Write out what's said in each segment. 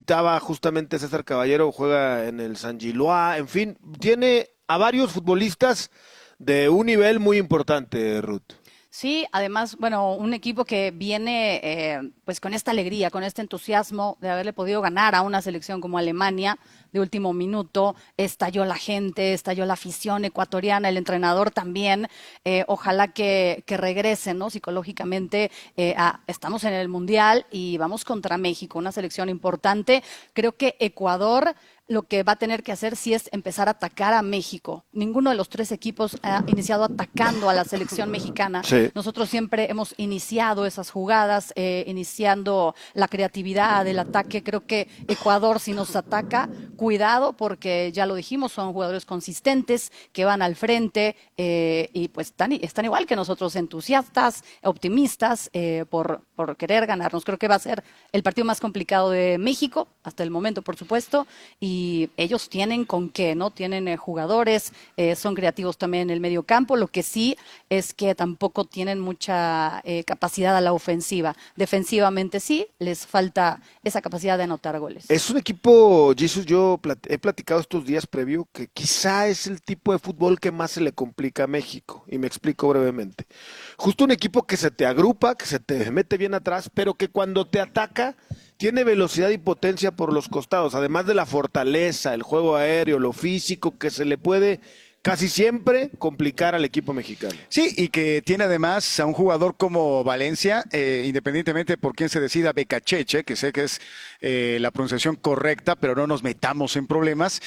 citaba justamente César Caballero, juega en el San Gilois, en fin, tiene a varios futbolistas de un nivel muy importante, Ruth. Sí, además, bueno, un equipo que viene pues con esta alegría, con este entusiasmo de haberle podido ganar a una selección como Alemania de último minuto, estalló la gente, estalló la afición ecuatoriana, el entrenador también, ojalá que regresen, ¿no? Psicológicamente, estamos en el Mundial y vamos contra México, una selección importante. Creo que Ecuador lo que va a tener que hacer sí es empezar a atacar a México. Ninguno de los tres equipos ha iniciado atacando a la selección mexicana. Sí. Nosotros siempre hemos iniciado esas jugadas, iniciando la creatividad del ataque. Creo que Ecuador, si nos ataca, cuidado, porque ya lo dijimos, son jugadores consistentes que van al frente y pues están igual que nosotros, entusiastas, optimistas por querer ganarnos. Creo que va a ser el partido más complicado de México, hasta el momento, por supuesto, y ellos tienen con qué, ¿no? Tienen jugadores, son creativos también en el medio campo. Lo que sí es que tampoco tienen mucha capacidad a la ofensiva. Defensivamente sí, les falta esa capacidad de anotar goles. Es un equipo, Jesus, yo he platicado estos días previo, que quizá es el tipo de fútbol que más se le complica a México, y me explico brevemente. Justo un equipo que se te agrupa, que se te mete bien atrás, pero que cuando te ataca tiene velocidad y potencia por los costados, además de la fortaleza, el juego aéreo, lo físico, que se le puede casi siempre complicar al equipo mexicano. Sí, y que tiene además a un jugador como Valencia, independientemente por quién se decida, Becacheche, que sé que es la pronunciación correcta, pero no nos metamos en problemas.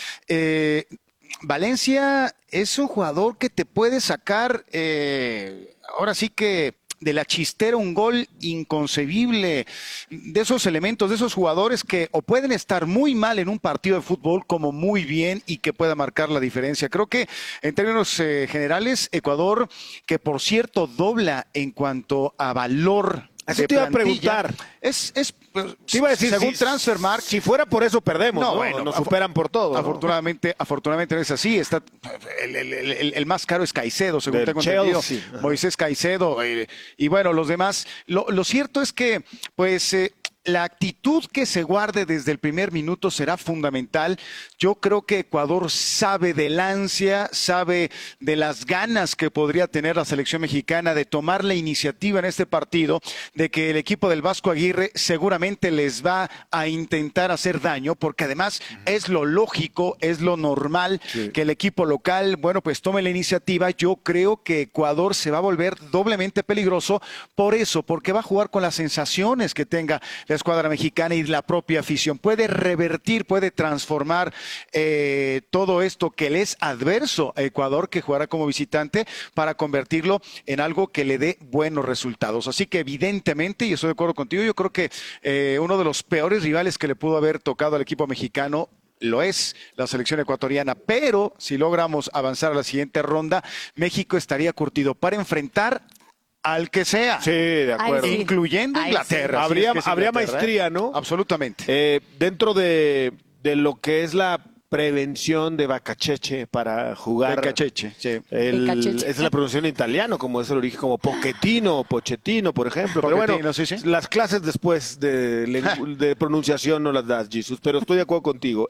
Valencia es un jugador que te puede sacar, ahora sí que de la chistera un gol inconcebible, de esos elementos, de esos jugadores que o pueden estar muy mal en un partido de fútbol como muy bien y que pueda marcar la diferencia. Creo que en términos generales, Ecuador, que por cierto dobla en cuanto a valor. Eso te iba a preguntar. Te iba a decir, según Transfermarkt, si fuera por eso perdemos, ¿no? Bueno, nos superan por todo. Afortunadamente no es así. Está el más caro es Caicedo, según Del tengo Chelsea. entendido. Moisés Caicedo y bueno, los demás. Lo cierto es que, pues, la actitud que se guarde desde el primer minuto será fundamental. Yo creo que Ecuador sabe del ansia, sabe de las ganas que podría tener la selección mexicana de tomar la iniciativa en este partido, de que el equipo del Vasco Aguirre seguramente les va a intentar hacer daño, porque además es lo lógico, es lo normal que el equipo local, bueno, pues tome la iniciativa. Yo creo que Ecuador se va a volver doblemente peligroso por eso, porque va a jugar con las sensaciones que tenga la escuadra mexicana y la propia afición. Puede revertir, puede transformar todo esto que le es adverso a Ecuador, que jugará como visitante, para convertirlo en algo que le dé buenos resultados. Así que evidentemente, y estoy de acuerdo contigo, yo creo que uno de los peores rivales que le pudo haber tocado al equipo mexicano lo es la selección ecuatoriana, pero si logramos avanzar a la siguiente ronda, México estaría curtido para enfrentar al que sea. Sí, de acuerdo. Ay, sí. Incluyendo Ay, Inglaterra. sí. Habría, Si es que es habría Inglaterra, maestría, ¿no? Absolutamente. Dentro de lo que es la prevención de Bacacheche para jugar. Becacheche, sí. Becacheche. Es la pronunciación en italiano, como es el origen, como Pochettino o Pochettino, por ejemplo. Pero Pochettino, bueno, sí, sí. las clases después de pronunciación no las das, Jesus, pero estoy de acuerdo contigo.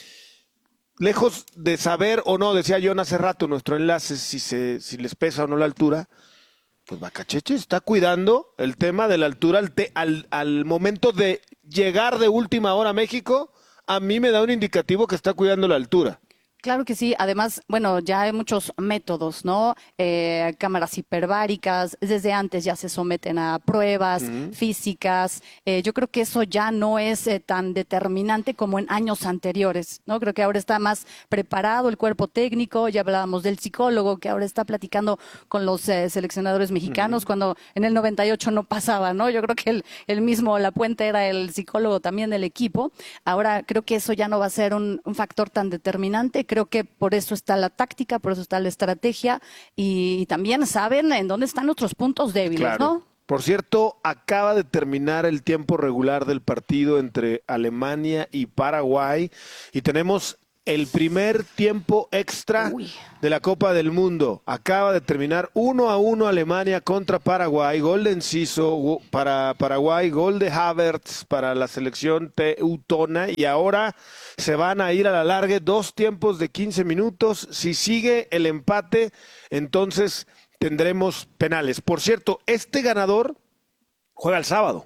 Lejos de saber o no, decía John hace rato, nuestro enlace, si les pesa o no la altura, pues Bacacheche está cuidando el tema de la altura al momento de llegar de última hora a México. A mí me da un indicativo que está cuidando la altura. Claro que sí. Además, bueno, ya hay muchos métodos, ¿no? Cámaras hiperbáricas, desde antes ya se someten a pruebas físicas. Yo creo que eso ya no es tan determinante como en años anteriores, ¿no? Creo que ahora está más preparado el cuerpo técnico. Ya hablábamos del psicólogo que ahora está platicando con los seleccionadores mexicanos, cuando en el 98 no pasaba, ¿no? Yo creo que el mismo Lapuente era el psicólogo también del equipo. Ahora creo que eso ya no va a ser un factor tan determinante. Creo que por eso está la táctica, por eso está la estrategia y también saben en dónde están nuestros puntos débiles, Claro. ¿no? Por cierto, acaba de terminar el tiempo regular del partido entre Alemania y Paraguay y tenemos el primer tiempo extra de la Copa del Mundo. Acaba de terminar 1-1 Alemania contra Paraguay. Gol de Enciso para Paraguay, gol de Havertz para la selección teutona. Y ahora se van a ir a la largue 2 tiempos de 15 minutos. Si sigue el empate, entonces tendremos penales. Por cierto, este ganador juega el sábado.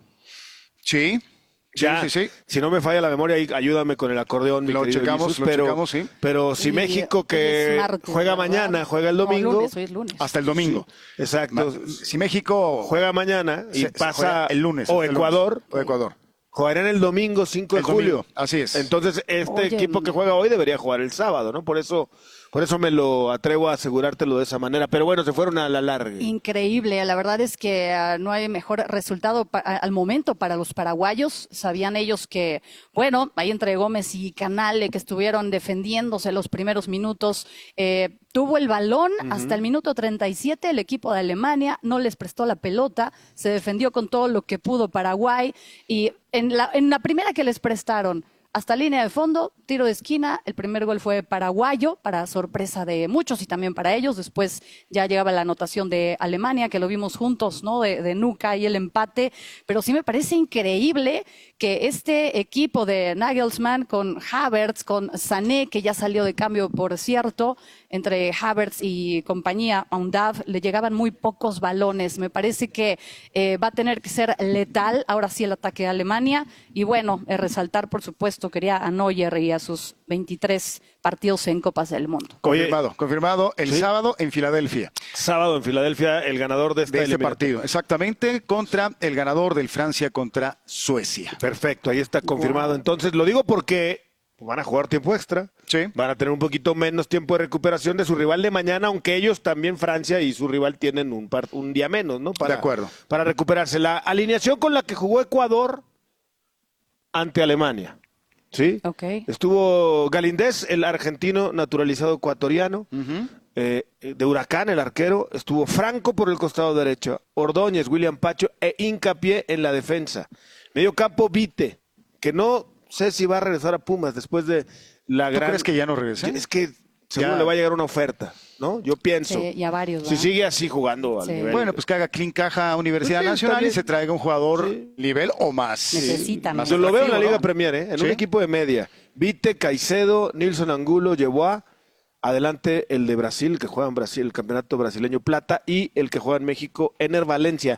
Sí. Ya, sí. Si no me falla la memoria, ahí ayúdame con el acordeón. Lo checamos, sí. Pero si México que martes, juega ¿verdad? mañana, juega el domingo. No, lunes, hoy es lunes. Hasta el domingo. Sí, exacto. Si México Juega mañana y se pasa juega el lunes. o el Ecuador. lunes. O Ecuador. Jugarán el domingo 5 de El julio. domingo, así es. Entonces, este Oye, equipo que juega hoy debería jugar el sábado, ¿no? Por eso me lo atrevo a asegurártelo de esa manera. Pero bueno, se fueron a la larga. Increíble, la verdad es que no hay mejor resultado al momento para los paraguayos. Sabían ellos que, bueno, ahí entre Gómez y Canale, que estuvieron defendiéndose los primeros minutos, tuvo el balón hasta el minuto 37, el equipo de Alemania no les prestó la pelota, se defendió con todo lo que pudo Paraguay, y en la primera que les prestaron, hasta línea de fondo, tiro de esquina, el primer gol fue paraguayo, para sorpresa de muchos y también para ellos. Después ya llegaba la anotación de Alemania, que lo vimos juntos, ¿no? De Nuca y el empate. Pero sí me parece increíble que este equipo de Nagelsmann con Havertz, con Sané, que ya salió de cambio, por cierto, entre Havertz y compañía, a Undav, le llegaban muy pocos balones. Me parece que va a tener que ser letal ahora sí el ataque de Alemania. Y bueno, resaltar, por supuesto, quería a Neuer y a sus 23 partidos en Copas del Mundo. Confirmado el sábado en Filadelfia. Sábado en Filadelfia, el ganador de este partido. Exactamente, contra el ganador del Francia contra Suecia. Perfecto, ahí está confirmado. Entonces, lo digo porque van a jugar tiempo extra. Sí. Van a tener un poquito menos tiempo de recuperación de su rival de mañana, aunque ellos también, Francia y su rival, tienen un día menos, ¿no? De acuerdo. Para recuperarse. La alineación con la que jugó Ecuador ante Alemania. ¿Sí? Okay. Estuvo Galíndez, el argentino naturalizado ecuatoriano, de Huracán, el arquero. Estuvo Franco por el costado derecho, Ordóñez, William Pacho e Hincapié en la defensa. Medio campo, Vite, que no sé si va a regresar a Pumas después de la ¿Tú crees que ya no regresa? Es que seguro le va a llegar una oferta, ¿no? Yo pienso. Sí, y a varios, si sigue así jugando al nivel. Bueno, pues que haga clean caja a Universidad Nacional también. Y se traiga un jugador nivel o más. Necesitan. Yo lo veo en la Liga ¿no? Premier, en un equipo de media. Vite, Caicedo, Nilson Angulo, Yeboah. Adelante el de Brasil, que juega en Brasil, el campeonato brasileño plata, y el que juega en México, Ener Valencia.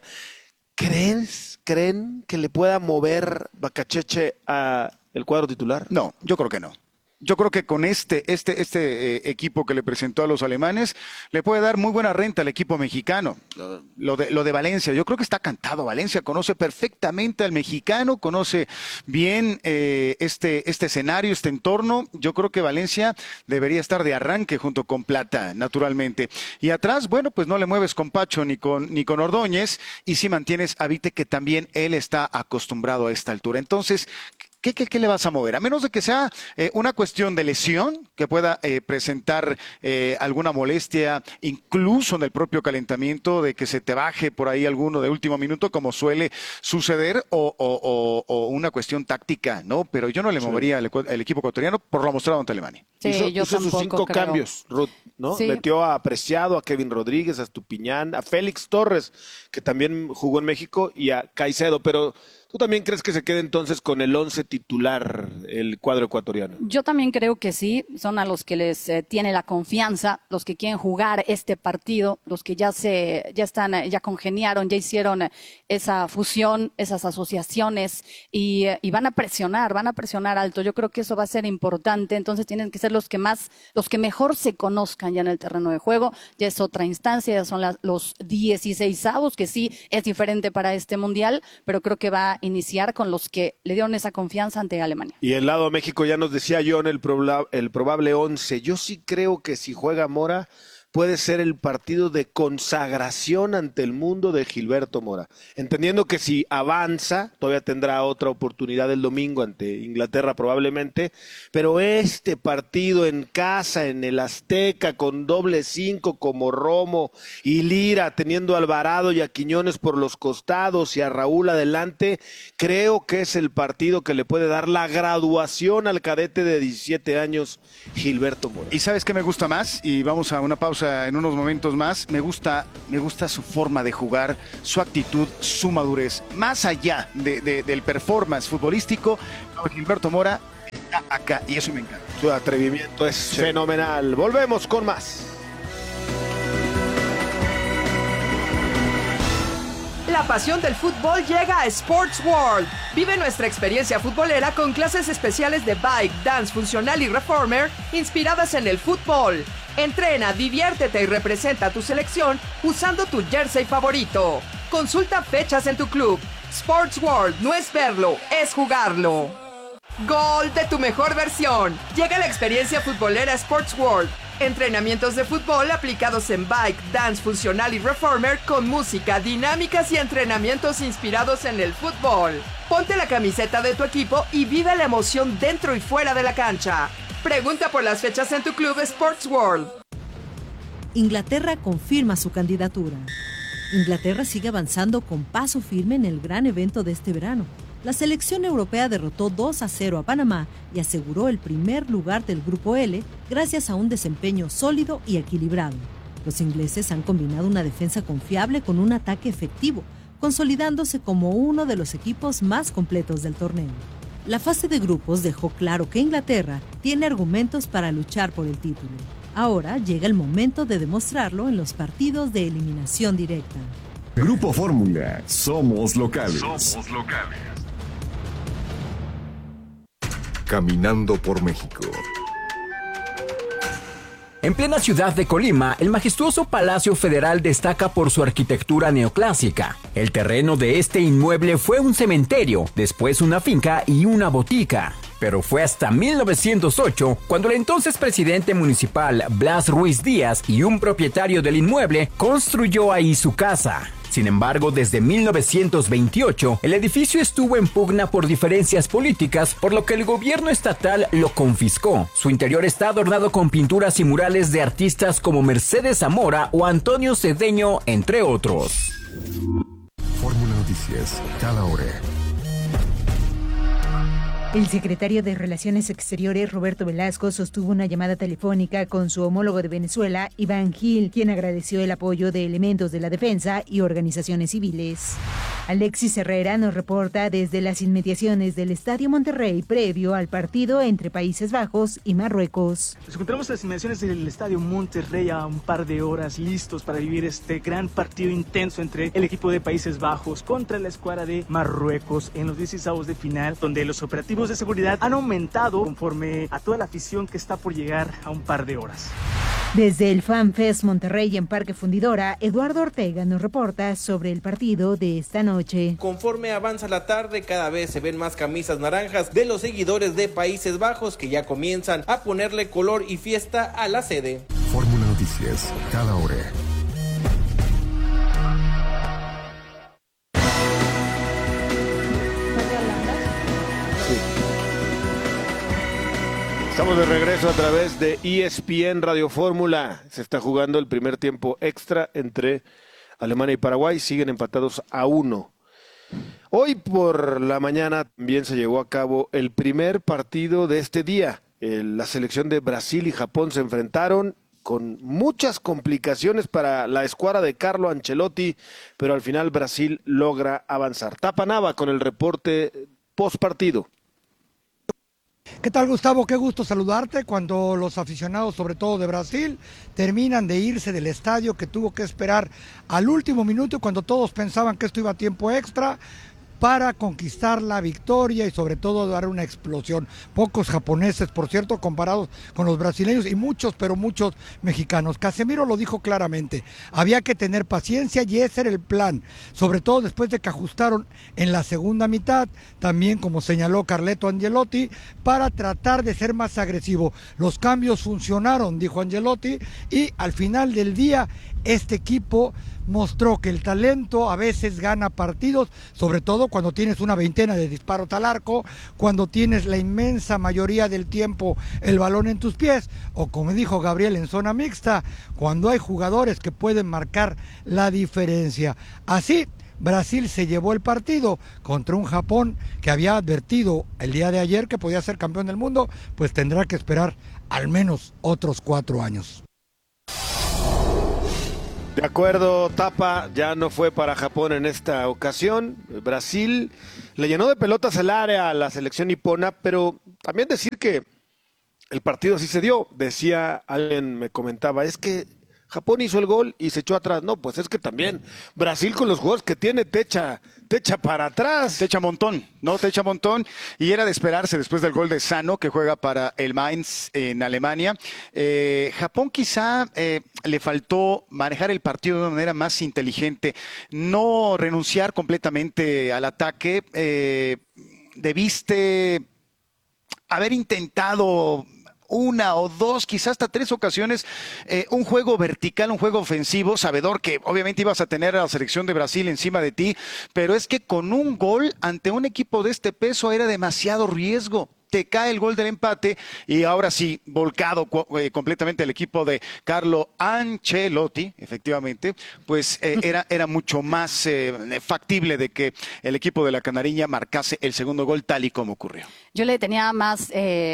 ¿Creen que le pueda mover Bacacheche a el cuadro titular? No, yo creo que no. Yo creo que con este equipo que le presentó a los alemanes le puede dar muy buena renta al equipo mexicano. Lo de Valencia, yo creo que está cantado. Valencia conoce perfectamente al mexicano, conoce bien este escenario, este entorno. Yo creo que Valencia debería estar de arranque junto con Plata, naturalmente. Y atrás, bueno, pues no le mueves con Pacho ni con Ordóñez, y si mantienes a Vite, que también él está acostumbrado a esta altura. Entonces, ¿qué le vas a mover? A menos de que sea una cuestión de lesión, que pueda presentar alguna molestia, incluso en el propio calentamiento, de que se te baje por ahí alguno de último minuto, como suele suceder, o una cuestión táctica, ¿no? Pero yo no le movería el equipo ecuatoriano por lo mostrado ante Alemania. Sí, hizo sus 5 cambios, Ruth, ¿no? Sí. Metió a Preciado, a Kevin Rodríguez, a Estupiñán, a Félix Torres, que también jugó en México, y a Caicedo, pero ¿tú también crees que se quede entonces con el 11 titular el cuadro ecuatoriano? Yo también creo que sí, son a los que les tiene la confianza, los que quieren jugar este partido, los que ya congeniaron, ya hicieron esa fusión, esas asociaciones, y van a presionar alto. Yo creo que eso va a ser importante. Entonces tienen que ser los que mejor se conozcan ya en el terreno de juego. Ya es otra instancia, ya son los 16avos, que sí es diferente para este mundial, pero creo que va a iniciar con los que le dieron esa confianza ante Alemania. Y el lado de México, ya nos decía John el probable 11. Yo sí creo que si juega Mora puede ser el partido de consagración ante el mundo de Gilberto Mora. Entendiendo que si avanza, todavía tendrá otra oportunidad el domingo ante Inglaterra probablemente, pero este partido en casa, en el Azteca, con doble 5 como Romo y Lira, teniendo a Alvarado y a Quiñones por los costados y a Raúl adelante, creo que es el partido que le puede dar la graduación al cadete de 17 años, Gilberto Mora. ¿Y sabes qué me gusta más? Y vamos a una pausa en unos momentos más. Me gusta su forma de jugar, su actitud, su madurez. Más allá del performance futbolístico, Gilberto Mora está acá y eso me encanta. Su atrevimiento es fenomenal. Volvemos con más. La pasión del fútbol llega a Sports World. Vive nuestra experiencia futbolera con clases especiales de bike, dance, funcional y reformer inspiradas en el fútbol. Entrena, diviértete y representa a tu selección usando tu jersey favorito. Consulta fechas en tu club. Sports World no es verlo, es jugarlo. Gol de tu mejor versión. Llega la experiencia futbolera Sports World. Entrenamientos de fútbol aplicados en bike, dance, funcional y reformer con música, dinámicas y entrenamientos inspirados en el fútbol. Ponte la camiseta de tu equipo y vive la emoción dentro y fuera de la cancha. Pregunta por las fechas en tu club Sports World. Inglaterra confirma su candidatura. Inglaterra sigue avanzando con paso firme en el gran evento de este verano. La selección europea derrotó 2-0 a Panamá y aseguró el primer lugar del Grupo L gracias a un desempeño sólido y equilibrado. Los ingleses han combinado una defensa confiable con un ataque efectivo, consolidándose como uno de los equipos más completos del torneo. La fase de grupos dejó claro que Inglaterra tiene argumentos para luchar por el título. Ahora llega el momento de demostrarlo en los partidos de eliminación directa. Grupo Fórmula, somos locales. Caminando por México. En plena ciudad de Colima, el majestuoso Palacio Federal destaca por su arquitectura neoclásica. El terreno de este inmueble fue un cementerio, después una finca y una botica. Pero fue hasta 1908 cuando el entonces presidente municipal Blas Ruiz Díaz y un propietario del inmueble construyó ahí su casa. Sin embargo, desde 1928, el edificio estuvo en pugna por diferencias políticas, por lo que el gobierno estatal lo confiscó. Su interior está adornado con pinturas y murales de artistas como Mercedes Zamora o Antonio Cedeño, entre otros. Fórmula Noticias, cada hora. El secretario de Relaciones Exteriores, Roberto Velasco, sostuvo una llamada telefónica con su homólogo de Venezuela, Iván Gil, quien agradeció el apoyo de elementos de la defensa y organizaciones civiles. Alexis Herrera nos reporta desde las inmediaciones del Estadio Monterrey previo al partido entre Países Bajos y Marruecos. Nos encontramos en las inmediaciones del Estadio Monterrey a un par de horas listos para vivir este gran partido intenso entre el equipo de Países Bajos contra la escuadra de Marruecos en los 16avos de final, donde los operativos de seguridad han aumentado conforme a toda la afición que está por llegar a un par de horas. Desde el FanFest Monterrey en Parque Fundidora, Eduardo Ortega nos reporta sobre el partido de esta noche. Conforme avanza la tarde, cada vez se ven más camisas naranjas de los seguidores de Países Bajos que ya comienzan a ponerle color y fiesta a la sede. Fórmula Noticias, cada hora. Estamos de regreso a través de ESPN Radio Fórmula. Se está jugando el primer tiempo extra entre Alemania y Paraguay. Siguen empatados a 1. Hoy por la mañana también se llevó a cabo el primer partido de este día. La selección de Brasil y Japón se enfrentaron con muchas complicaciones para la escuadra de Carlo Ancelotti, pero al final Brasil logra avanzar. Tapa Nava con el reporte post partido. ¿Qué tal, Gustavo? Qué gusto saludarte cuando los aficionados, sobre todo de Brasil, terminan de irse del estadio que tuvo que esperar al último minuto cuando todos pensaban que esto iba a tiempo extra. para conquistar la victoria y sobre todo dar una explosión. Pocos japoneses, por cierto, comparados con los brasileños y muchos, pero muchos mexicanos. Casemiro lo dijo claramente, había que tener paciencia y ese era el plan, sobre todo después de que ajustaron en la segunda mitad, también como señaló Carleto Ancelotti, para tratar de ser más agresivo. Los cambios funcionaron, dijo Ancelotti, y al final del día este equipo mostró que el talento a veces gana partidos, sobre todo cuando tienes una veintena de disparos al arco, cuando tienes la inmensa mayoría del tiempo el balón en tus pies, o como dijo Gabriel en zona mixta, cuando hay jugadores que pueden marcar la diferencia. Así, Brasil se llevó el partido contra un Japón que había advertido el día de ayer que podía ser campeón del mundo, pues tendrá que esperar al menos otros 4 años. De acuerdo, Tapa, ya no fue para Japón en esta ocasión. Brasil le llenó de pelotas el área a la selección nipona, pero también decir que el partido sí se dio. Decía, alguien me comentaba, es que Japón hizo el gol y se echó atrás. No, pues es que también Brasil con los jugadores que tiene te echa para atrás. Te echa montón, ¿no? Te echa montón. Y era de esperarse después del gol de Sano, que juega para el Mainz en Alemania. Japón quizá le faltó manejar el partido de una manera más inteligente. No renunciar completamente al ataque. Debiste haber intentado una o dos, quizás hasta 3 ocasiones, un juego vertical, un juego ofensivo, sabedor que obviamente ibas a tener a la selección de Brasil encima de ti, pero es que con un gol ante un equipo de este peso era demasiado riesgo. Te cae el gol del empate y ahora sí, volcado completamente el equipo de Carlo Ancelotti, efectivamente, pues era mucho más factible de que el equipo de la Canariña marcase el segundo gol tal y como ocurrió. Yo le tenía más,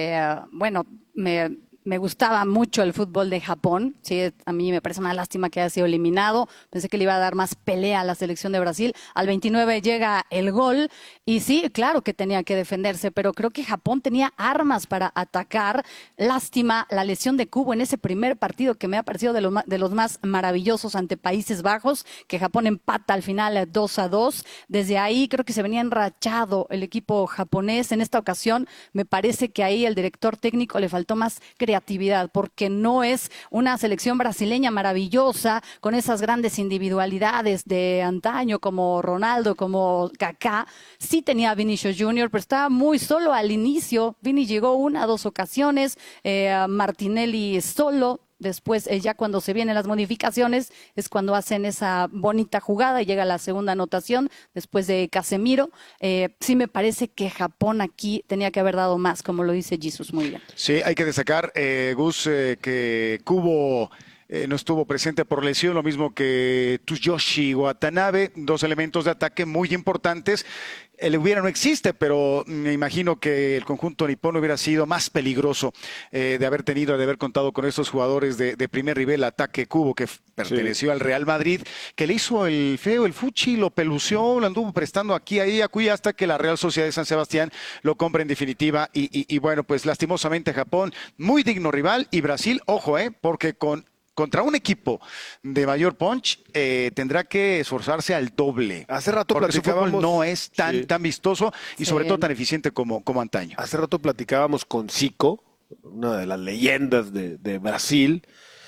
me gustaba mucho el fútbol de Japón, sí, a mí me parece una lástima que haya sido eliminado, pensé que le iba a dar más pelea a la selección de Brasil, al 29 llega el gol y sí, claro que tenía que defenderse, pero creo que Japón tenía armas para atacar. Lástima la lesión de Kubo en ese primer partido que me ha parecido de los más maravillosos ante Países Bajos, que Japón empata al final 2-2, desde ahí creo que se venía enrachado el equipo japonés. En esta ocasión me parece que ahí el director técnico le faltó más creatividad, porque no es una selección brasileña maravillosa con esas grandes individualidades de antaño como Ronaldo, como Kaká. Sí tenía a Vinicius Junior, pero estaba muy solo al inicio. Vini llegó 1 o 2 ocasiones, Martinelli solo. Después, ya cuando se vienen las modificaciones, es cuando hacen esa bonita jugada y llega la segunda anotación después de Casemiro. Sí me parece que Japón aquí tenía que haber dado más, como lo dice Jesus muy bien. Sí, hay que destacar, Gus, que Kubo no estuvo presente por lesión, lo mismo que Tsuyoshi Watanabe, 2 elementos de ataque muy importantes. El hubiera no existe, pero me imagino que el conjunto nipón hubiera sido más peligroso de haber contado con estos jugadores de primer nivel. Ataque Kubo, que perteneció al Real Madrid, que le hizo el feo, el fuchi, lo pelució, lo anduvo prestando aquí, ahí, acuí, hasta que la Real Sociedad de San Sebastián lo compra en definitiva. Y bueno, pues lastimosamente Japón, muy digno rival, y Brasil, ojo, porque contra un equipo de mayor punch, tendrá que esforzarse al doble. Hace rato porque su platicábamos, fútbol no es tan vistoso y sobre todo tan eficiente como antaño. Hace rato platicábamos con Zico, una de las leyendas de Brasil,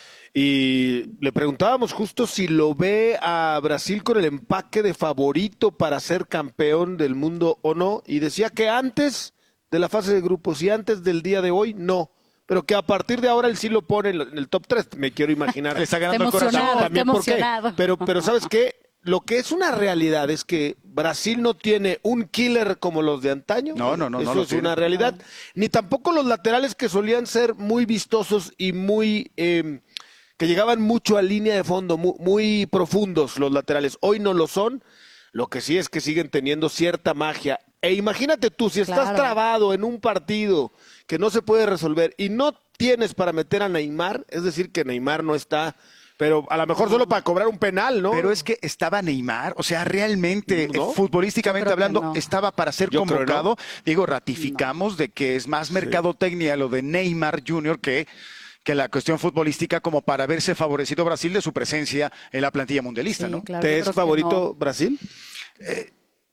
y le preguntábamos justo si lo ve a Brasil con el empaque de favorito para ser campeón del mundo o no, y decía que antes de la fase de grupos y antes del día de hoy, no. Pero que a partir de ahora él sí lo pone en el top 3, me quiero imaginar. Le está ganando el corazón también, ¿por qué? Pero ¿sabes qué? Lo que es una realidad es que Brasil no tiene un killer como los de antaño. No. Eso es una realidad. Ni tampoco los laterales que solían ser muy vistosos y muy... que llegaban mucho a línea de fondo, muy profundos los laterales. Hoy no lo son. Lo que sí es que siguen teniendo cierta magia. E imagínate tú, si estás trabado en un partido que no se puede resolver y no tienes para meter a Neymar, es decir, que Neymar no está, pero a lo mejor solo para cobrar un penal, ¿no? Pero es que estaba Neymar, o sea, realmente, futbolísticamente hablando, estaba para ser convocado. Digo, ratificamos de que es más mercadotecnia lo de Neymar Jr. que la cuestión futbolística, como para verse favorecido Brasil de su presencia en la plantilla mundialista, ¿no? Claro, ¿te es favorito Brasil?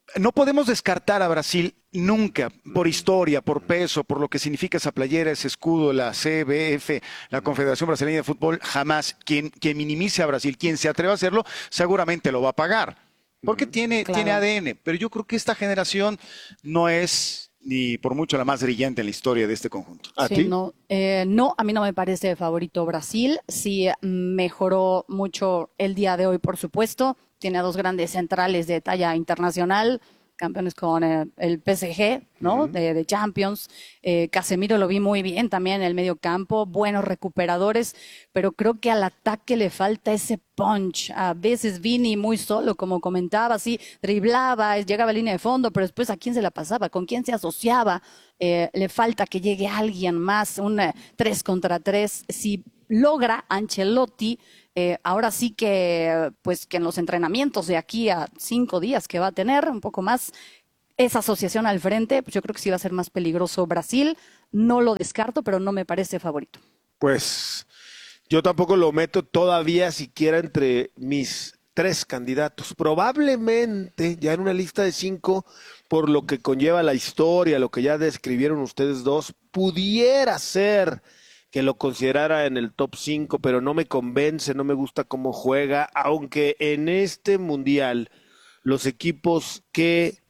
no podemos descartar a Brasil nunca, por historia, por peso, por lo que significa esa playera, ese escudo, la CBF, la Confederación Brasileña de Fútbol. Jamás quien minimice a Brasil, quien se atreva a hacerlo, seguramente lo va a pagar, porque tiene ADN. Pero yo creo que esta generación no es ni por mucho la más brillante en la historia de este conjunto. ¿A ti? No, a mí no me parece favorito Brasil. Sí mejoró mucho el día de hoy, por supuesto. Tiene a 2 grandes centrales de talla internacional, campeones con el PSG, ¿no? De Champions. Casemiro lo vi muy bien también en el medio campo, buenos recuperadores, pero creo que al ataque le falta ese punch. A veces Vini muy solo, como comentaba, así driblaba, llegaba a línea de fondo, pero después ¿a quién se la pasaba? ¿Con quién se asociaba? Le falta que llegue alguien más, un 3 contra 3. Si logra Ancelotti, ahora sí que, pues que en los entrenamientos de aquí a 5 días que va a tener, un poco más, esa asociación al frente, pues yo creo que sí va a ser más peligroso Brasil. No lo descarto, pero no me parece favorito. Pues yo tampoco lo meto todavía siquiera entre mis 3 candidatos. Probablemente ya en una lista de 5, por lo que conlleva la historia, lo que ya describieron ustedes dos, pudiera ser que lo considerara en el top 5, pero no me convence, no me gusta cómo juega, aunque en este mundial los equipos que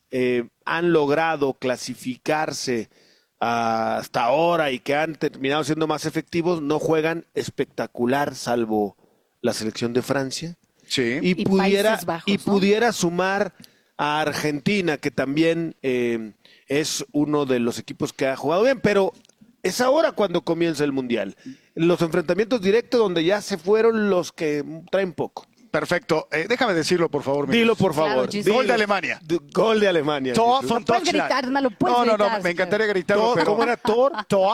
han logrado clasificarse hasta ahora y que han terminado siendo más efectivos no juegan espectacular, salvo la selección de Francia. Sí. Y pudiera sumar a Argentina, que también es uno de los equipos que ha jugado bien, pero es ahora cuando comienza el Mundial. Los enfrentamientos directos donde ya se fueron los que traen poco. Perfecto. Déjame decirlo, por favor. Dilo, por favor. Claro, Gol de Alemania. Gol de Alemania. Tor No von puedes Deutschland. gritar, no lo puedes No, gritar. me encantaría gritarlo, pero... ¿Cómo era? Tor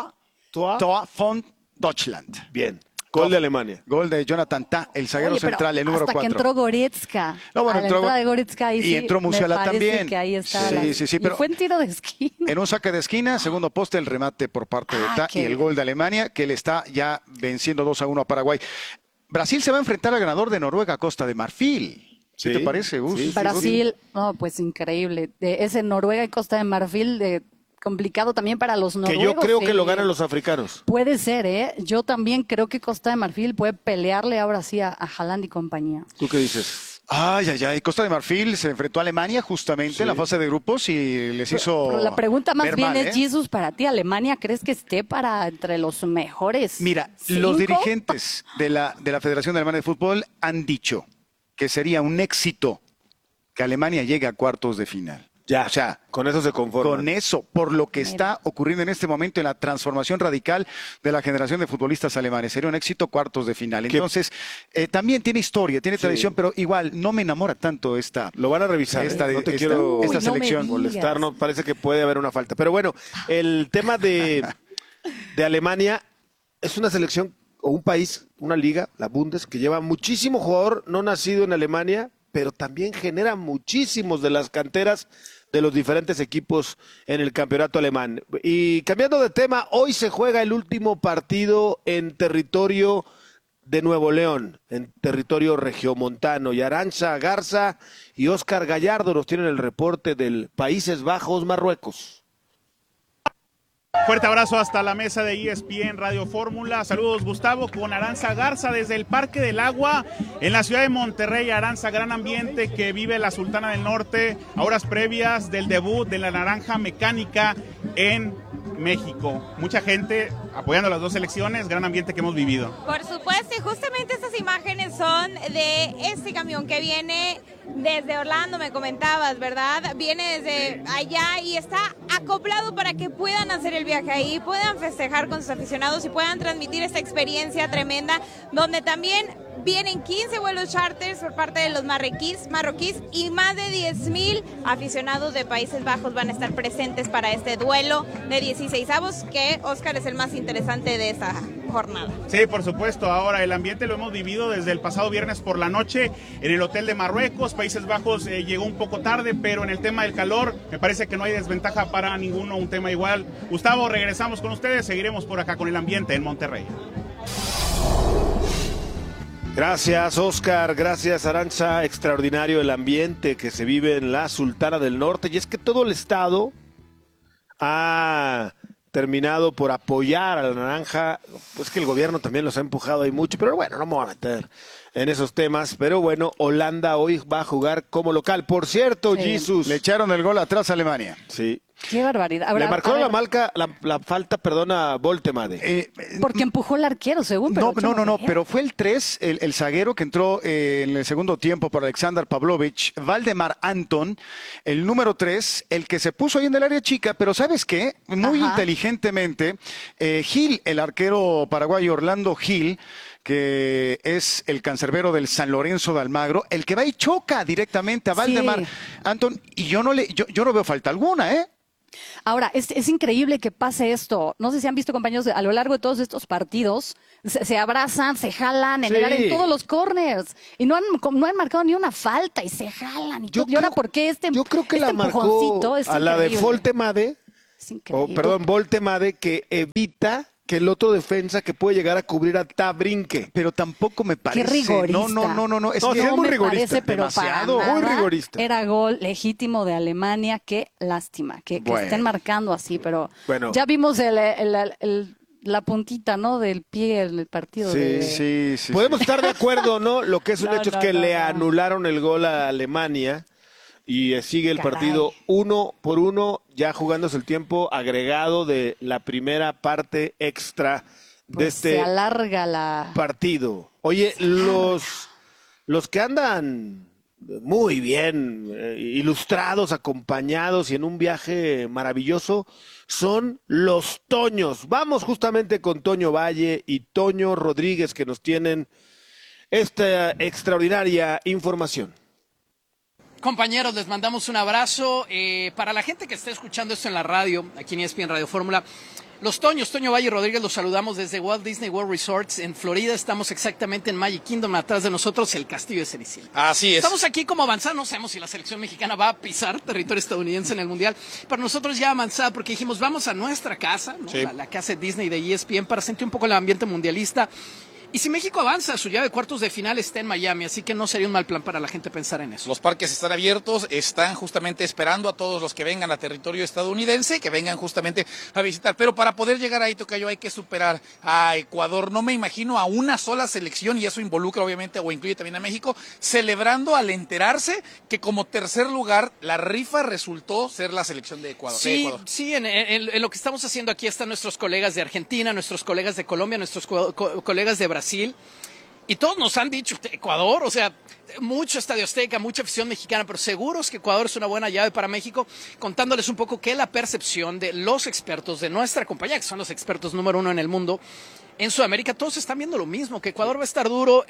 von Deutschland. Bien. Gol de Alemania. Gol de Jonathan Tah, el zaguero Oye, pero central, el número 4. hasta que entró Goretzka. No, bueno, a la entró- entrada de Goretzka ahí y sí, entró Musiala me parece también. que ahí está Sí, pero y fue en tiro de esquina. en un saque de esquina, segundo poste, el remate por parte de Tah y qué el bien. gol de Alemania, que le está ya venciendo 2-1 a Paraguay. Brasil se va a enfrentar al ganador de Noruega, Costa de Marfil. ¿Qué te parece, Gus? Sí, Brasil, no, pues increíble. Ese Noruega y Costa de Marfil, complicado también para los Que noruegos. yo creo que lo ganan los africanos. Puede ser, ¿eh? Yo también creo que Costa de Marfil puede pelearle ahora sí a Haaland y compañía. ¿Tú qué dices? Ay. Costa de Marfil se enfrentó a Alemania justamente en la fase de grupos y les hizo Pero la pregunta más ver bien mal, es, Jesus, para ti, ¿Alemania crees que esté para entre los mejores? Mira, 5? los dirigentes de la Federación Alemana de Fútbol han dicho que sería un éxito que Alemania llegue a cuartos de final. Ya, o sea, con eso se conforman. Con eso, por lo que está ocurriendo en este momento en la transformación radical de la generación de futbolistas alemanes. Sería un éxito cuartos de final. Entonces, también tiene historia, tiene tradición, pero igual no me enamora tanto esta. Lo van a revisar. No te quiero esta selección. molestar, no parece que puede haber una falta. Pero bueno, el tema de Alemania es una selección o un país, una liga, la Bundes, que lleva muchísimo jugador no nacido en Alemania, pero también genera muchísimos de las canteras de los diferentes equipos en el campeonato alemán. Y cambiando de tema, hoy se juega el último partido en territorio de Nuevo León, en territorio regiomontano. Y Arantxa Garza y Óscar Gallardo nos tienen el reporte del Países Bajos, Marruecos. Fuerte abrazo hasta la mesa de ESPN Radio Fórmula. Saludos, Gustavo, con Arantxa Garza desde el Parque del Agua en la ciudad de Monterrey. Arantxa, gran ambiente que vive la Sultana del Norte a horas previas del debut de la Naranja Mecánica en México. Mucha gente apoyando las dos selecciones, gran ambiente que hemos vivido. Por supuesto, y justamente estas imágenes son de este camión que viene desde Orlando, me comentabas, ¿verdad? Viene desde allá y está acoplado para que puedan hacer el viaje ahí, puedan festejar con sus aficionados y puedan transmitir esta experiencia tremenda, donde también vienen 15 vuelos charters por parte de los marroquíes y más de 10,000 aficionados de Países Bajos van a estar presentes para este duelo de 16avos, que Óscar es el más interesante de esta jornada. Sí, por supuesto. Ahora el ambiente lo hemos vivido desde el pasado viernes por la noche en el Hotel de Marruecos. Países Bajos llegó un poco tarde, pero en el tema del calor me parece que no hay desventaja para ninguno, un tema igual. Gustavo, regresamos con ustedes, seguiremos por acá con el ambiente en Monterrey. Gracias, Oscar. Gracias, Aranza. Extraordinario el ambiente que se vive en la Sultana del Norte. Y es que todo el estado ha terminado por apoyar a la naranja. Pues que el gobierno también los ha empujado ahí mucho. Pero bueno, no me voy a meter en esos temas. Pero bueno, Holanda hoy va a jugar como local. Por cierto, Jesus. Le echaron el gol atrás a Alemania. Sí. Qué barbaridad. Ahora, le marcó la falta, a Voltemade. Porque empujó el arquero, según. Pero no, pero fue el 3, el zaguero que entró en el segundo tiempo por Alexander Pavlovich, Valdemar Anton, el número 3, el que se puso ahí en el área chica, pero ¿sabes qué? Muy inteligentemente, Gil, el arquero paraguayo Orlando Gil, que es el cancerbero del San Lorenzo de Almagro, el que va y choca directamente a Valdemar Anton, y yo no veo falta alguna, ¿eh? Ahora, es increíble que pase esto. No sé si han visto, compañeros, a lo largo de todos estos partidos, se abrazan, se jalan en todos los corners. Y no han marcado ni una falta y se jalan. Y ahora, ¿por qué yo creo que la marcó a la de Voltemade, Voltemade, que evita que el otro defensa que puede llegar a cubrir a Tabrinque. Pero tampoco me parece. Qué rigorista. No. Es muy rigorista. Parece, pero demasiado, para nada muy rigorista. Era gol legítimo de Alemania. Qué lástima que estén marcando así, pero ya vimos la puntita, ¿no? Del pie en el partido. Sí. Podemos estar de acuerdo, ¿no? Lo que es un hecho es que le anularon el gol a Alemania. Y sigue el partido 1-1, ya jugándose el tiempo agregado de la primera parte extra de se alarga partido. Oye, los que andan muy bien, ilustrados, acompañados y en un viaje maravilloso, son los Toños. Vamos justamente con Toño Valle y Toño Rodríguez, que nos tienen esta extraordinaria información. Compañeros, les mandamos un abrazo. Para la gente que está escuchando esto en la radio, aquí en ESPN Radio Fórmula, los Toño Valle y Rodríguez, los saludamos desde Walt Disney World Resorts en Florida. Estamos exactamente en Magic Kingdom, atrás de nosotros el Castillo de Cenicienta. Así es. Estamos aquí como avanzada, no sabemos si la selección mexicana va a pisar territorio estadounidense en el Mundial, pero nosotros ya avanzada porque dijimos, vamos a nuestra casa, ¿no? la casa de Disney de ESPN, para sentir un poco el ambiente mundialista. Y si México avanza, su llave de cuartos de final está en Miami, así que no sería un mal plan para la gente pensar en eso. Los parques están abiertos, están justamente esperando a todos los que vengan a territorio estadounidense, que vengan justamente a visitar. Pero para poder llegar ahí, Tocayo, hay que superar a Ecuador. No me imagino a una sola selección, y eso involucra obviamente o incluye también a México, celebrando al enterarse que como tercer lugar la rifa resultó ser la selección de Ecuador. Sí, en lo que estamos haciendo aquí están nuestros colegas de Argentina, nuestros colegas de Colombia, nuestros colegas de Brasil. Y todos nos han dicho, Ecuador, o sea, mucho Estadio Azteca, mucha afición mexicana, pero seguros que Ecuador es una buena llave para México, contándoles un poco qué la percepción de los expertos de nuestra compañía, que son los expertos número 1 en el mundo, en Sudamérica, todos están viendo lo mismo, que Ecuador va a estar duro.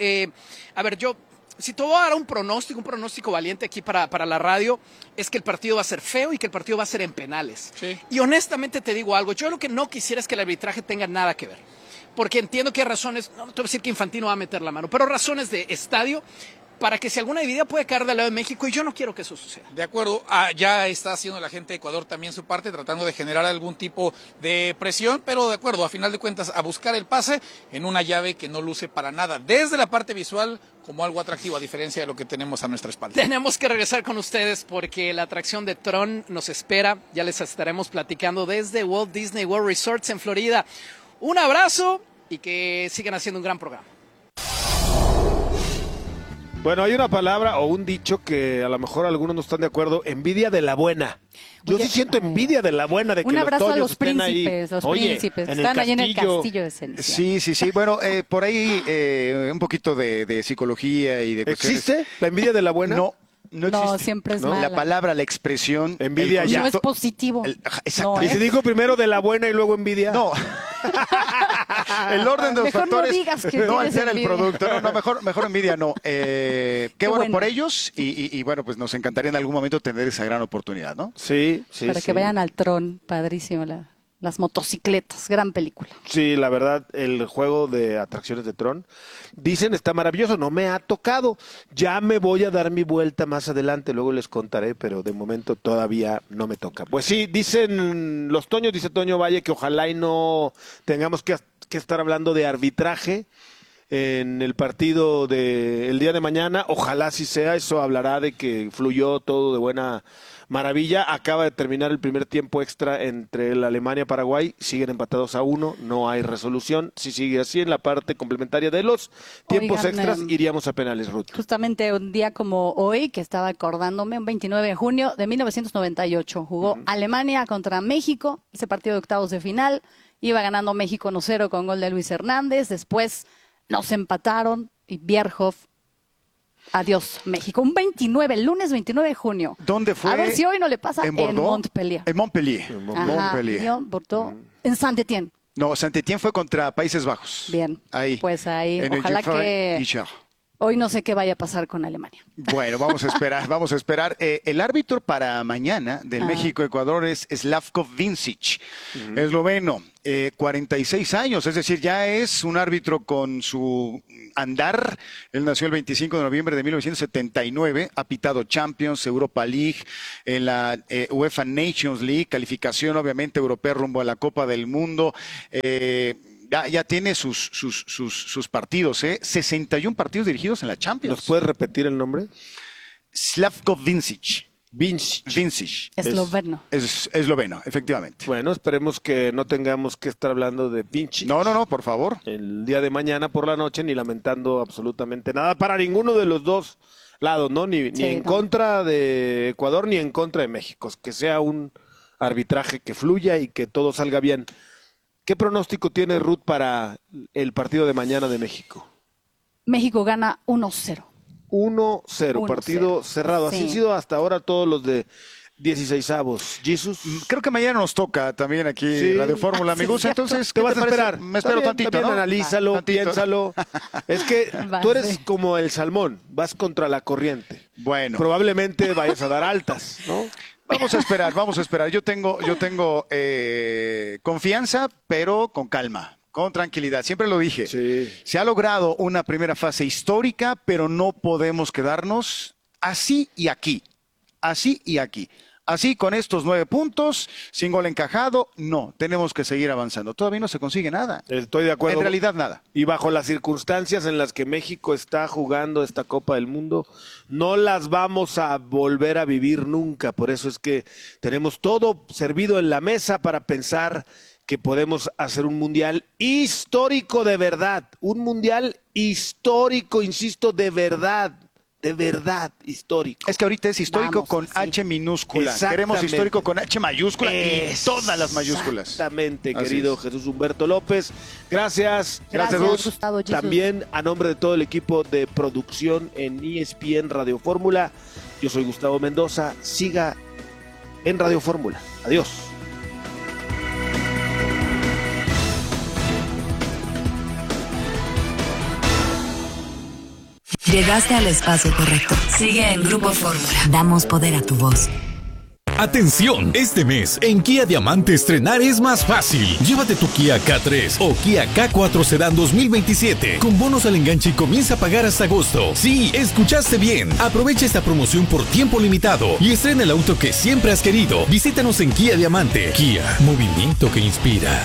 Si te voy a dar un pronóstico valiente aquí para la radio, es que el partido va a ser feo y que el partido va a ser en penales. Sí. Y honestamente te digo algo, yo lo que no quisiera es que el arbitraje tenga nada que ver. Porque entiendo que hay razones, no te voy a decir que Infantino va a meter la mano, pero razones de estadio para que si alguna dividida puede caer del lado de México, y yo no quiero que eso suceda. De acuerdo, ya está haciendo la gente de Ecuador también su parte, tratando de generar algún tipo de presión, pero de acuerdo, a final de cuentas, a buscar el pase en una llave que no luce para nada, desde la parte visual, como algo atractivo, a diferencia de lo que tenemos a nuestra espalda. Tenemos que regresar con ustedes porque la atracción de Tron nos espera, ya les estaremos platicando desde Walt Disney World Resorts en Florida. Un abrazo y que sigan haciendo un gran programa. Bueno, hay una palabra o un dicho que a lo mejor algunos no están de acuerdo, envidia de la buena. Yo sí siento envidia de la buena, de que los Toños estén ahí. Los príncipes, están allí en el Castillo de Cenicienta. Sí. Bueno, por ahí un poquito de psicología y de ¿Existe la envidia de la buena? No existe. No, siempre es mala. La palabra, la expresión. Envidia ya. No es positivo. Exacto. ¿Y se dijo primero de la buena y luego envidia? No. El orden de los mejor factores no digas que no tienes altera el envidia. producto. No, mejor envidia no. Qué bueno por ellos y bueno, pues nos encantaría en algún momento tener esa gran oportunidad, ¿no? Sí. Para que vayan al Tron, padrísimo las motocicletas, gran película. Sí, la verdad, el juego de atracciones de Tron, dicen está maravilloso, no me ha tocado, ya me voy a dar mi vuelta más adelante, luego les contaré, pero de momento todavía no me toca. Pues sí, dicen los Toños, dice Toño Valle, que ojalá y no tengamos que estar hablando de arbitraje en el partido del día de mañana. Ojalá sí sea, eso hablará de que fluyó todo de buena maravilla. Acaba de terminar el primer tiempo extra entre el Alemania y Paraguay, siguen empatados a 1, no hay resolución. Si sigue así, en la parte complementaria de los tiempos extras iríamos a penales, Ruth. Justamente un día como hoy, que estaba acordándome, un 29 de junio de 1998, jugó Alemania contra México, ese partido de octavos de final, iba ganando México 1-0 con gol de Luis Hernández, después nos empataron y Bierhoff. Adiós, México. Un 29, el lunes 29 de junio. ¿Dónde fue? A ver si hoy no le pasa en Montpellier. En Montpellier. En Saint-Étienne. No, Saint-Étienne fue contra Países Bajos. Bien. Ahí. Pues ahí. Ojalá que hoy no sé qué vaya a pasar con Alemania. Bueno, vamos a esperar, vamos a esperar. El árbitro para mañana del México-Ecuador es Slavko Vincic, esloveno, 46 años, es decir, ya es un árbitro con su andar. Él nació el 25 de noviembre de 1979, ha pitado Champions, Europa League, en la UEFA Nations League, calificación obviamente europea rumbo a la Copa del Mundo. Ya tiene sus partidos, 61 partidos dirigidos en la Champions. ¿Nos puedes repetir el nombre? Slavko Vincic. Esloveno. Es esloveno, efectivamente. Bueno, esperemos que no tengamos que estar hablando de Vincic. No, por favor. El día de mañana por la noche, ni lamentando absolutamente nada para ninguno de los dos lados, ¿no? Ni en contra de Ecuador ni en contra de México. Que sea un arbitraje que fluya y que todo salga bien. ¿Qué pronóstico tiene Ruth para el partido de mañana de México? México gana 1-0. 1-0, partido cerrado. Así han sido hasta ahora todos los de 16avos. Jesus. Creo que mañana nos toca también aquí Radio Fórmula, amigos. Entonces, ¿te vas a esperar? Me espero tantito, ¿no? Analízalo, piénsalo. Es que tú eres como el salmón, vas contra la corriente. Bueno. Probablemente vayas a dar altas, ¿no? Vamos a esperar. Yo tengo confianza, pero con calma, con tranquilidad. Siempre lo dije. Sí. Se ha logrado una primera fase histórica, pero no podemos quedarnos así y aquí. Así con estos 9 puntos, sin gol encajado, no, tenemos que seguir avanzando. Todavía no se consigue nada. Estoy de acuerdo. En realidad nada. Y bajo las circunstancias en las que México está jugando esta Copa del Mundo, no las vamos a volver a vivir nunca. Por eso es que tenemos todo servido en la mesa para pensar que podemos hacer un mundial histórico de verdad. Un mundial histórico, insisto, de verdad histórico. Es que ahorita es histórico con H minúscula. Queremos histórico con H mayúscula y todas las mayúsculas. Exactamente, querido Jesús Humberto López. Gracias, Ruth. Gustavo, también a nombre de todo el equipo de producción en ESPN Radio Fórmula. Yo soy Gustavo Mendoza. Siga en Radio Fórmula. Adiós. Llegaste al espacio correcto. Sigue en Grupo Fórmula. Damos poder a tu voz. Atención, este mes en Kia Diamante estrenar es más fácil. Llévate tu Kia K3 o Kia K4 Sedan 2027 con bonos al enganche y comienza a pagar hasta agosto. Sí, escuchaste bien. Aprovecha esta promoción por tiempo limitado y estrena el auto que siempre has querido. Visítanos en Kia Diamante. Kia, movimiento que inspira.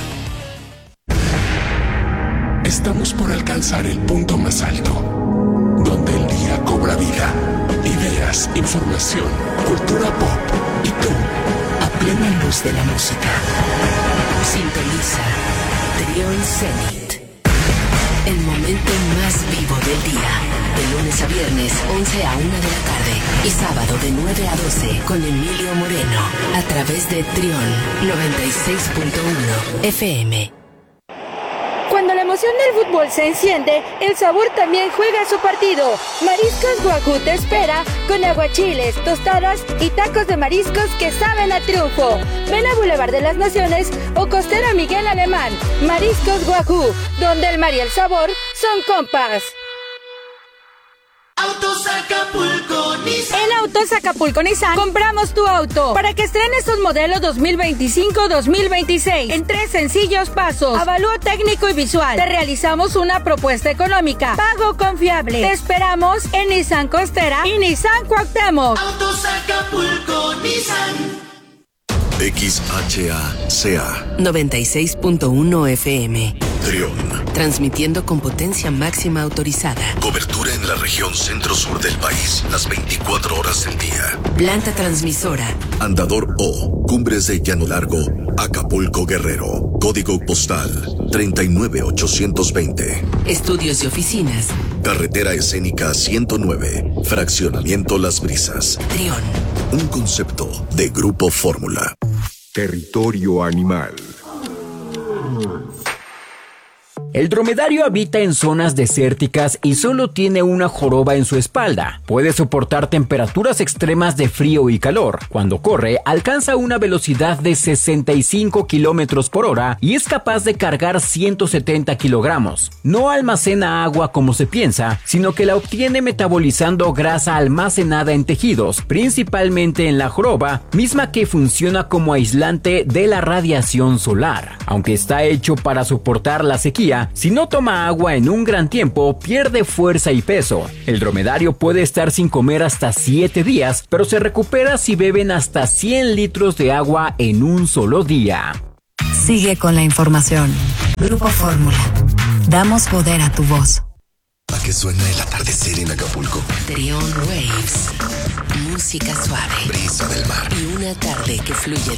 Estamos por alcanzar el punto más alto, donde el día cobra vida. Ideas, información, cultura pop y tú, a plena luz de la música. Sintoniza Trion Zenit. El momento más vivo del día. De lunes a viernes, 11 a 1 de la tarde. Y sábado de 9 a 12 con Emilio Moreno. A través de Trion 96.1 FM. Cuando la emoción del fútbol se enciende, el sabor también juega su partido. Mariscos Wagyu te espera con aguachiles, tostadas y tacos de mariscos que saben a triunfo. Ven a Boulevard de las Naciones o Costera Miguel Alemán. Mariscos Wagyu, donde el mar y el sabor son compas. Autos Acapulco Nissan. En Autos Acapulco Nissan compramos tu auto para que estrenes tus modelos 2025-2026 en 3 sencillos pasos. Avalúo técnico y visual. Te realizamos una propuesta económica. Pago confiable. Te esperamos en Nissan Costera y Nissan Cuauhtémoc. Autos Acapulco Nissan. XHACA 96.1 FM. Trión. Transmitiendo con potencia máxima autorizada. Cobertura en la región centro-sur del país, las 24 horas del día. Planta transmisora. Andador O, Cumbres de Llano Largo, Acapulco, Guerrero. Código postal 39820. Estudios y oficinas. Carretera Escénica 109, Fraccionamiento Las Brisas. Trión. Un concepto de Grupo Fórmula. Territorio animal. El dromedario habita en zonas desérticas y solo tiene una joroba en su espalda. Puede soportar temperaturas extremas de frío y calor. Cuando corre, alcanza una velocidad de 65 kilómetros por hora y es capaz de cargar 170 kilogramos. No almacena agua como se piensa, sino que la obtiene metabolizando grasa almacenada en tejidos, principalmente en la joroba, misma que funciona como aislante de la radiación solar. Aunque está hecho para soportar la sequía, si no toma agua en un gran tiempo, pierde fuerza y peso. El dromedario puede estar sin comer hasta 7 días, pero se recupera si beben hasta 100 litros de agua en un solo día. Sigue con la información. Grupo Fórmula. Damos poder a tu voz. ¿A qué suena el atardecer en Acapulco? Trión Waves. Música suave. Brisa del mar. Y una tarde que fluye